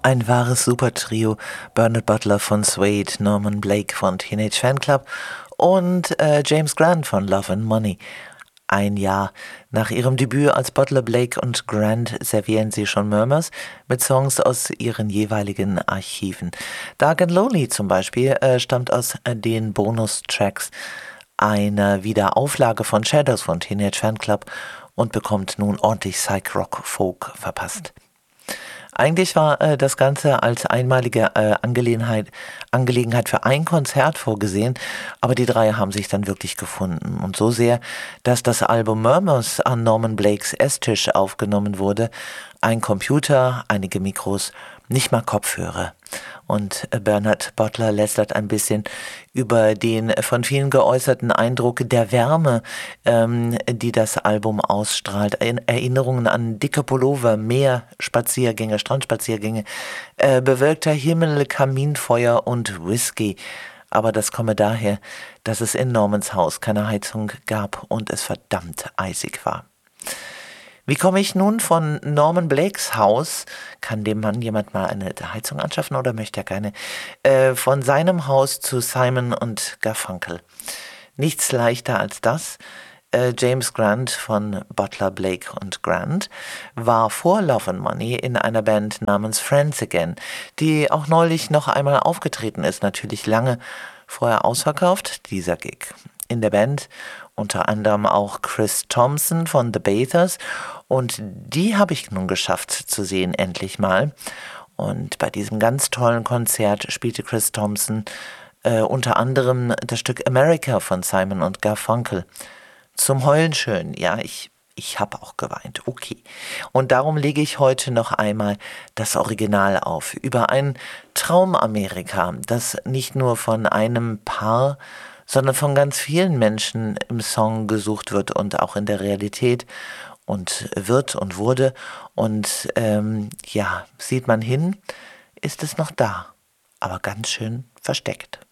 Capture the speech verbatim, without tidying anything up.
Ein wahres Supertrio, Bernard Butler von Suede, Norman Blake von Teenage Fanclub und äh, James Grant von Love and Money. Ein Jahr nach ihrem Debüt als Butler, Blake und Grant servieren sie schon Murmurs mit Songs aus ihren jeweiligen Archiven. Dark and Lonely zum Beispiel äh, stammt aus äh, den Bonustracks einer Wiederauflage von Shadows von Teenage Fanclub und bekommt nun ordentlich Psych-Rock-Folk verpasst. Eigentlich war äh, das Ganze als einmalige äh, Angelegenheit, Angelegenheit für ein Konzert vorgesehen, aber die drei haben sich dann wirklich gefunden. Und so sehr, dass das Album Murmurs an Norman Blakes Esstisch aufgenommen wurde. Ein Computer, einige Mikros, nicht mal Kopfhörer. Und Bernard Butler lästert ein bisschen über den von vielen geäußerten Eindruck der Wärme, ähm, die das Album ausstrahlt. Erinnerungen an dicke Pullover, Meerspaziergänge, Strandspaziergänge, äh, bewölkter Himmel, Kaminfeuer und Whisky. Aber das komme daher, dass es in Normans Haus keine Heizung gab und es verdammt eisig war. Wie komme ich nun von Norman Blakes Haus, kann dem Mann jemand mal eine Heizung anschaffen oder möchte er keine, äh, von seinem Haus zu Simon und Garfunkel? Nichts leichter als das. Äh, James Grant von Butler, Blake und Grant war vor Love and Money in einer Band namens Friends Again, die auch neulich noch einmal aufgetreten ist, natürlich lange vorher ausverkauft, dieser Gig. In der Band unter anderem auch Chris Thompson von The Bathers und die habe ich nun geschafft zu sehen, endlich mal. Und bei diesem ganz tollen Konzert spielte Chris Thompson äh, unter anderem das Stück America von Simon und Garfunkel. Zum Heulen schön, ja, ich, ich habe auch geweint, okay. Und darum lege ich heute noch einmal das Original auf, über ein Traumamerika, das nicht nur von einem Paar, sondern von ganz vielen Menschen im Song gesucht wird und auch in der Realität und wird und wurde. Und ähm, ja, sieht man hin, ist es noch da, aber ganz schön versteckt.